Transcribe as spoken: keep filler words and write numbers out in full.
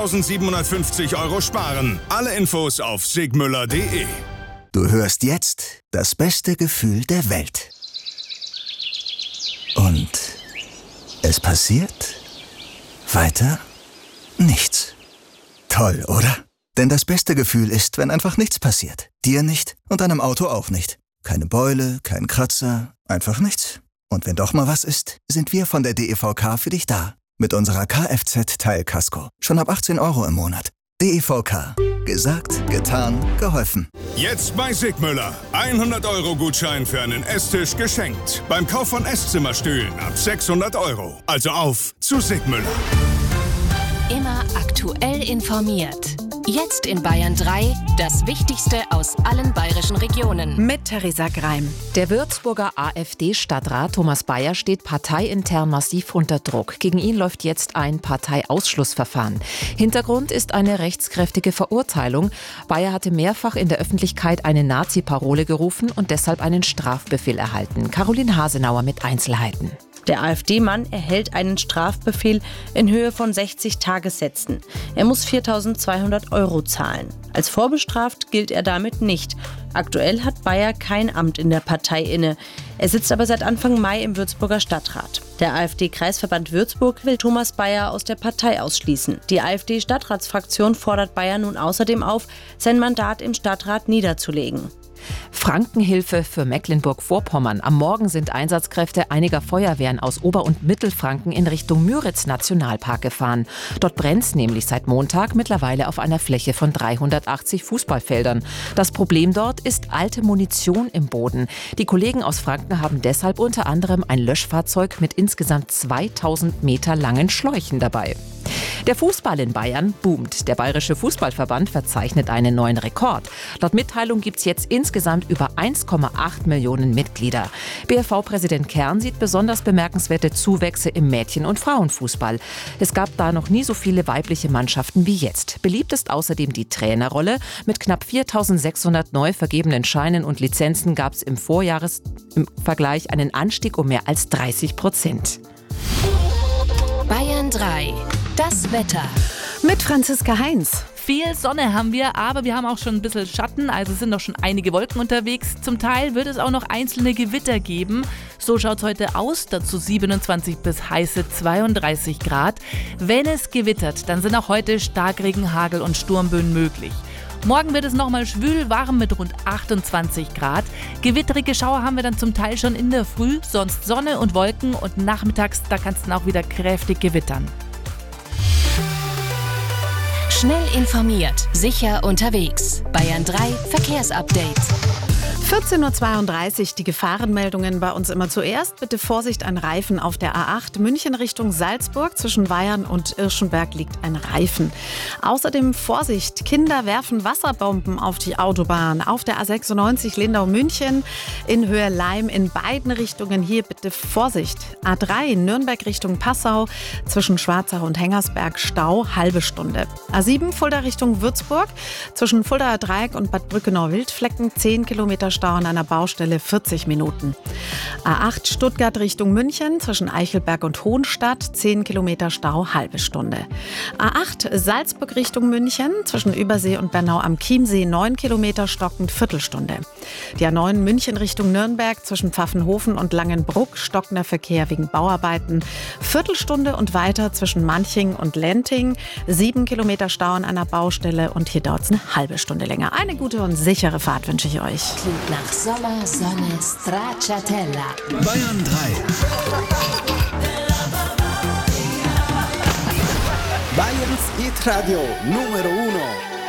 eintausendsiebenhundertfünfzig Euro sparen. Alle Infos auf sigmüller punkt de. Du hörst jetzt das beste Gefühl der Welt. Und es passiert weiter nichts. Toll, oder? Denn das beste Gefühl ist, wenn einfach nichts passiert. Dir nicht und deinem Auto auch nicht. Keine Beule, kein Kratzer, einfach nichts. Und wenn doch mal was ist, sind wir von der D E V K für dich da. Mit unserer Kfz-Teilkasko. Schon ab achtzehn Euro im Monat. D E V K. Gesagt, getan, geholfen. Jetzt bei Sigmüller. hundert Euro Gutschein für einen Esstisch geschenkt. Beim Kauf von Esszimmerstühlen ab sechshundert Euro. Also auf zu Sigmüller. Immer aktuell informiert. Jetzt in Bayern drei, das Wichtigste aus allen bayerischen Regionen. Mit Theresa Greim. Der Würzburger AfD-Stadtrat Thomas Bayer steht parteiintern massiv unter Druck. Gegen ihn läuft jetzt ein Parteiausschlussverfahren. Hintergrund ist eine rechtskräftige Verurteilung. Bayer hatte mehrfach in der Öffentlichkeit eine Nazi-Parole gerufen und deshalb einen Strafbefehl erhalten. Caroline Hasenauer mit Einzelheiten. Der AfD-Mann erhält einen Strafbefehl in Höhe von sechzig Tagessätzen. Er muss viertausendzweihundert Euro zahlen. Als vorbestraft gilt er damit nicht. Aktuell hat Bayer kein Amt in der Partei inne. Er sitzt aber seit Anfang Mai im Würzburger Stadtrat. Der AfD-Kreisverband Würzburg will Thomas Bayer aus der Partei ausschließen. Die AfD-Stadtratsfraktion fordert Bayer nun außerdem auf, sein Mandat im Stadtrat niederzulegen. Frankenhilfe für Mecklenburg-Vorpommern. Am Morgen sind Einsatzkräfte einiger Feuerwehren aus Ober- und Mittelfranken in Richtung Müritz-Nationalpark gefahren. Dort brennt es nämlich seit Montag mittlerweile auf einer Fläche von dreihundertachtzig Fußballfeldern. Das Problem dort ist alte Munition im Boden. Die Kollegen aus Franken haben deshalb unter anderem ein Löschfahrzeug mit insgesamt zweitausend Meter langen Schläuchen dabei. Der Fußball in Bayern boomt. Der Bayerische Fußballverband verzeichnet einen neuen Rekord. Laut Mitteilung gibt es jetzt insgesamt über eins Komma acht Millionen Mitglieder. B R V-Präsident Kern sieht besonders bemerkenswerte Zuwächse im Mädchen- und Frauenfußball. Es gab da noch nie so viele weibliche Mannschaften wie jetzt. Beliebt ist außerdem die Trainerrolle. Mit knapp viertausendsechshundert neu vergebenen Scheinen und Lizenzen gab es im Vorjahres im Vergleich einen Anstieg um mehr als dreißig Prozent. Bayern drei. Das Wetter. Mit Franziska Heinz. Viel Sonne haben wir, aber wir haben auch schon ein bisschen Schatten, also sind noch schon einige Wolken unterwegs. Zum Teil wird es auch noch einzelne Gewitter geben. So schaut es heute aus, dazu siebenundzwanzig bis heiße zweiunddreißig Grad. Wenn es gewittert, dann sind auch heute Starkregen, Hagel und Sturmböen möglich. Morgen wird es nochmal schwül warm mit rund achtundzwanzig Grad. Gewitterige Schauer haben wir dann zum Teil schon in der Früh, sonst Sonne und Wolken und nachmittags, da kann es dann auch wieder kräftig gewittern. Schnell informiert, sicher unterwegs. Bayern drei Verkehrsupdate. vierzehn Uhr zweiunddreißig, die Gefahrenmeldungen bei uns immer zuerst. Bitte Vorsicht, ein Reifen auf der A acht. München Richtung Salzburg, zwischen Weyern und Irschenberg liegt ein Reifen. Außerdem Vorsicht, Kinder werfen Wasserbomben auf die Autobahn. Auf der A sechsundneunzig Lindau-München, in Höhe Leim, in beiden Richtungen hier bitte Vorsicht. A drei Nürnberg Richtung Passau, zwischen Schwarzach und Hengersberg Stau, halbe Stunde. A sieben Fulda Richtung Würzburg, zwischen Fuldaer Dreieck und Bad Brückenau-Wildflecken, zehn Kilometer Stau an einer Baustelle, vierzig Minuten. A acht Stuttgart Richtung München, zwischen Eichelberg und Hohenstadt, zehn Kilometer Stau, halbe Stunde. A acht Salzburg Richtung München, zwischen Übersee und Bernau am Chiemsee, neun Kilometer stockend, Viertelstunde. Die A neun München Richtung Nürnberg, zwischen Pfaffenhofen und Langenbruck, stockender Verkehr wegen Bauarbeiten, Viertelstunde und weiter zwischen Manching und Lenting, sieben Kilometer Stau an einer Baustelle und hier dauert es eine halbe Stunde länger. Eine gute und sichere Fahrt wünsche ich euch. Nach Sommer, Sonne, Stracciatella. Bayern drei. Bayerns Hit Radio Numero uno.